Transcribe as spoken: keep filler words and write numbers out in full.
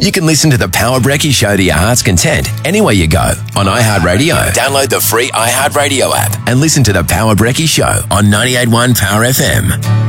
You can listen to The Power Brekkie Show to your heart's content anywhere you go on iHeartRadio. Download the free iHeartRadio app and listen to The Power Brekkie Show on ninety-eight point one Power F M.